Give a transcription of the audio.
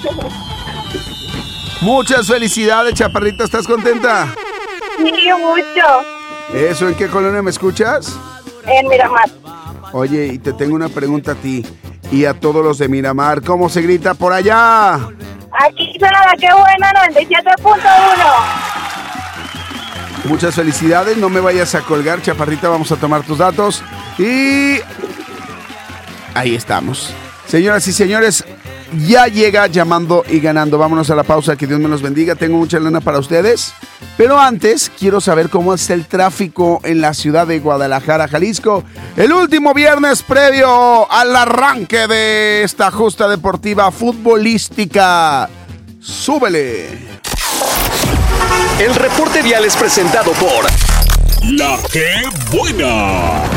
Muchas felicidades, chaparrita, ¿estás contenta? Sí, mucho. Eso, ¿en qué colonia me escuchas? En Miramar. Oye, y te tengo una pregunta a ti y a todos los de Miramar. ¿Cómo se grita por allá? Aquí suena la que buena 97.1. Muchas felicidades, no me vayas a colgar, chaparrita, vamos a tomar tus datos. Y ahí estamos. Señoras y señores, ya llega Llamando y Ganando. Vámonos a la pausa, que Dios me los bendiga. Tengo mucha lana para ustedes. Pero antes, quiero saber cómo está el tráfico en la ciudad de Guadalajara, Jalisco. El último viernes previo al arranque de esta justa deportiva futbolística. ¡Súbele! El reporte vial es presentado por La Que Buena.